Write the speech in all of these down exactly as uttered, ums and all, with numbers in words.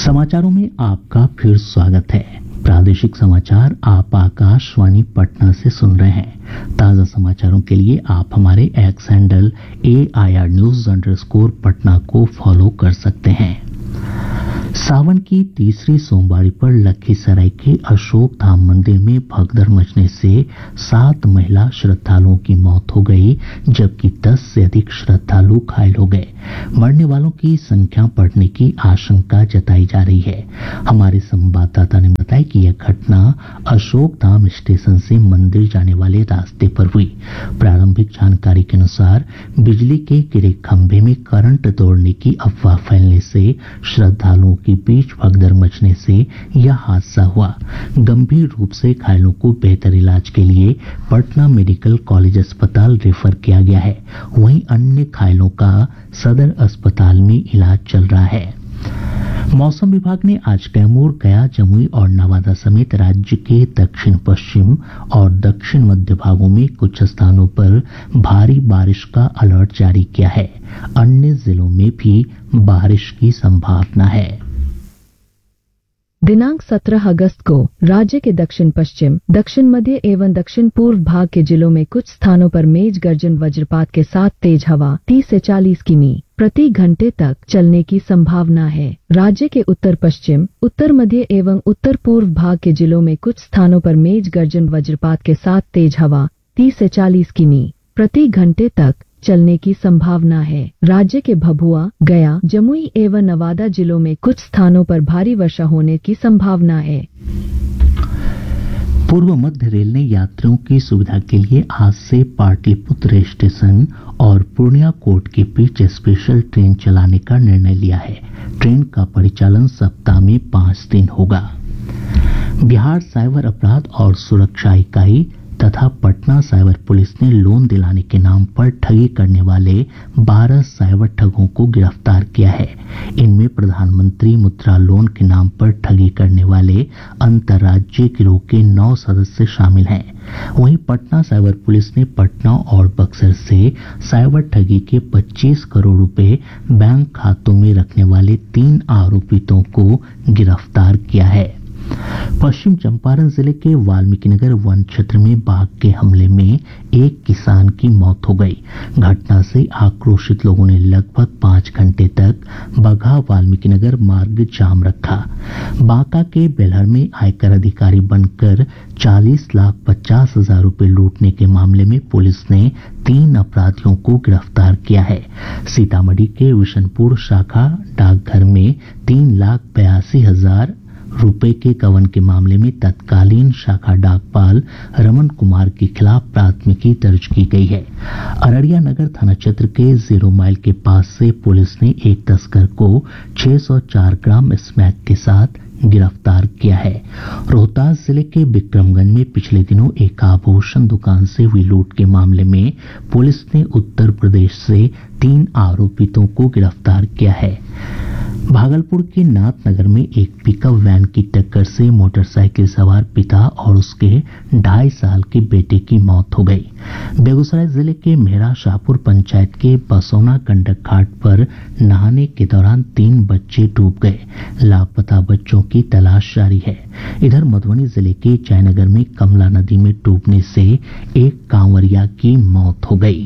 समाचारों में आपका फिर स्वागत है। प्रादेशिक समाचार आप आकाशवाणी पटना से सुन रहे हैं। ताजा समाचारों के लिए आप हमारे x handle A I R news underscore Patna को फॉलो कर सकते हैं। सावन की तीसरी सोमवारी पर लखीसराय के अशोक धाम मंदिर में भगदड़ मचने से सात महिला श्रद्धालुओं की मौत हो गई, जबकि दस से अधिक श्रद्धालु घायल हो गए। मरने वालों की संख्या बढ़ने की आशंका जताई जा रही है। हमारे संवाददाता ने बताया कि यह घटना अशोक धाम स्टेशन से मंदिर जाने वाले रास्ते पर हुई। प्रारंभिक जानकारी के अनुसार बिजली के गिरे खंभे में करंट दौड़ने की अफवाह फैलने से श्रद्धालुओं के बीच भगदड़ मचने से यह हादसा हुआ। गंभीर रूप से घायलों को बेहतर इलाज के लिए पटना मेडिकल कॉलेज अस्पताल रेफर किया गया है। वहीं अन्य घायलों का सदर अस्पताल में इलाज चल रहा है। मौसम विभाग ने आज कैमूर, गया, जमुई और नवादा समेत राज्य के दक्षिण पश्चिम और दक्षिण मध्य भागों में कुछ स्थानों पर भारी बारिश का अलर्ट जारी किया है। अन्य जिलों में भी बारिश की संभावना है। दिनांक सत्रह अगस्त को राज्य के दक्षिण पश्चिम, दक्षिण मध्य एवं दक्षिण पूर्व भाग के जिलों में कुछ स्थानों पर मेघ गर्जन वज्रपात के साथ तेज हवा तीस से चालीस किमी प्रति घंटे तक चलने की संभावना है। राज्य के उत्तर पश्चिम, उत्तर मध्य एवं उत्तर पूर्व भाग के जिलों में कुछ स्थानों पर मेघ गर्जन वज्रपात के साथ तेज हवा तीस से चालीस किमी प्रति घंटे तक चलने की संभावना है। राज्य के भभुआ, गया, जमुई एवं नवादा जिलों में कुछ स्थानों पर भारी वर्षा होने की संभावना है। पूर्व मध्य रेल ने यात्रियों की सुविधा के लिए आज से पाटलिपुत्र स्टेशन और पूर्णिया कोट के बीच स्पेशल ट्रेन चलाने का निर्णय लिया है। ट्रेन का परिचालन सप्ताह में पाँच दिन होगा। बिहार साइबर अपराध और सुरक्षा इकाई तथा पटना साइबर पुलिस ने लोन दिलाने के नाम पर ठगी करने वाले बारह साइबर ठगों को गिरफ्तार किया है। इनमें प्रधानमंत्री मुद्रा लोन के नाम पर ठगी करने वाले अंतर्राज्यीय गिरोह के नौ सदस्य शामिल हैं। वहीं पटना साइबर पुलिस ने पटना और बक्सर से साइबर ठगी के पच्चीस करोड़ रुपए बैंक खातों में रखने वाले तीन आरोपितों को गिरफ्तार किया है। पश्चिम चंपारण जिले के वाल्मीकिनगर वन क्षेत्र में बाघ के हमले में एक किसान की मौत हो गई। घटना से आक्रोशित लोगों ने लगभग पाँच घंटे तक बगहा वाल्मीकिनगर मार्ग जाम रखा। बांका के बेलहर में आयकर अधिकारी बनकर चालीस लाख पचास हजार रूपए लूटने के मामले में पुलिस ने तीन अपराधियों को गिरफ्तार किया है। सीतामढ़ी के विशनपुर शाखा डाकघर में तीन लाख बयासी हजार रुपए के गबन के मामले में तत्कालीन शाखा डाकपाल रमन कुमार के खिलाफ प्राथमिकी दर्ज की गई है। अररिया नगर थाना क्षेत्र के जीरो माइल के पास से पुलिस ने एक तस्कर को छह सौ चार ग्राम स्मैक के साथ गिरफ्तार किया है। रोहतास जिले के विक्रमगंज में पिछले दिनों एक आभूषण दुकान से हुई लूट के मामले में पुलिस ने उत्तर प्रदेश से तीन आरोपितों को गिरफ्तार किया है। भागलपुर के नाथनगर में एक पिकअप वैन की टक्कर से मोटरसाइकिल सवार पिता और उसके ढाई साल के बेटे की मौत हो गई। बेगूसराय जिले के मेहरा शाहपुर पंचायत के बसौना गंडक घाट पर नहाने के दौरान तीन बच्चे डूब गए। लापता बच्चों की तलाश जारी है। इधर मधुबनी जिले के जयनगर में कमला नदी में डूबने से एक कांवरिया की मौत हो गई।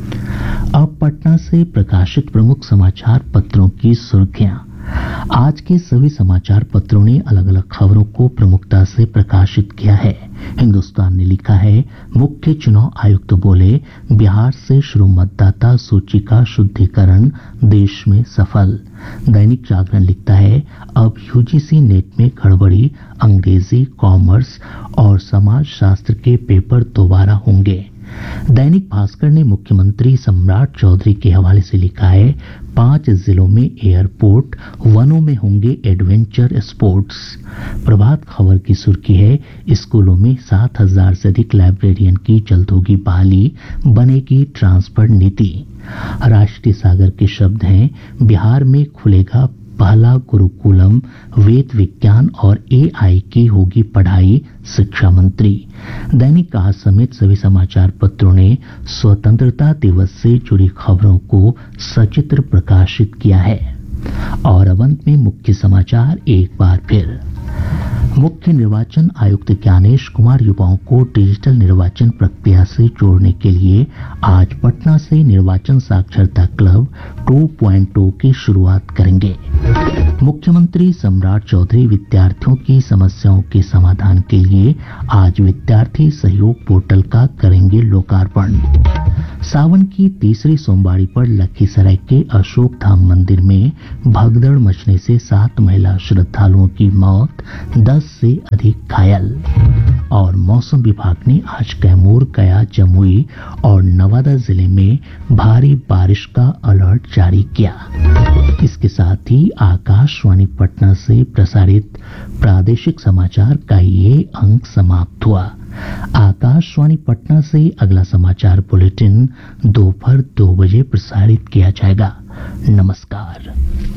अब पटना से प्रकाशित प्रमुख समाचार पत्रों की सुर्खियां। आज के सभी समाचार पत्रों ने अलग अलग खबरों को प्रमुखता से प्रकाशित किया है। हिंदुस्तान ने लिखा है, मुख्य चुनाव आयुक्त बोले, बिहार से शुरू मतदाता सूची का शुद्धिकरण देश में सफल। दैनिक जागरण लिखता है, अब यूजीसी नेट में गड़बड़ी, अंग्रेजी, कॉमर्स और समाज शास्त्र के पेपर दोबारा होंगे। दैनिक भास्कर ने मुख्यमंत्री सम्राट चौधरी के हवाले से लिखा है, पांच जिलों में एयरपोर्ट, वनों में होंगे एडवेंचर स्पोर्ट्स। प्रभात खबर की सुर्खी है, स्कूलों में सात हजार से अधिक लाइब्रेरियन की जल्द होगी बहाली, बनेगी ट्रांसफर नीति। राष्ट्रीय सागर के शब्द हैं, बिहार में खुलेगा पहला गुरुकुलम, वेद विज्ञान और एआई की होगी पढ़ाई, शिक्षा मंत्री। दैनिक आज समेत सभी समाचार पत्रों ने स्वतंत्रता दिवस से जुड़ी खबरों को सचित्र प्रकाशित किया है। और अब अब अंत में मुख्य समाचार एक बार फिर। मुख्य निर्वाचन आयुक्त ज्ञानेश कुमार युवाओं को डिजिटल निर्वाचन प्रक्रिया से जोड़ने के लिए आज पटना से निर्वाचन साक्षरता क्लब टू पॉइंट ओ की शुरुआत करेंगे। मुख्यमंत्री सम्राट चौधरी विद्यार्थियों की समस्याओं के समाधान के लिए आज विद्यार्थी सहयोग पोर्टल का करेंगे लोकार्पण। सावन की तीसरी सोमवारी पर लखीसराय के अशोक धाम मंदिर में भगदड़ मचने से सात महिला श्रद्धालुओं की मौत, दस से अधिक घायल। और मौसम विभाग ने आज कैमूर, गया, जमुई और नवादा जिले में भारी बारिश का अलर्ट जारी किया। इसके साथ ही आकाशवाणी पटना से प्रसारित प्रादेशिक समाचार का ये अंक समाप्त हुआ। आकाशवाणी पटना से अगला समाचार बुलेटिन दोपहर दो बजे प्रसारित किया जाएगा। नमस्कार।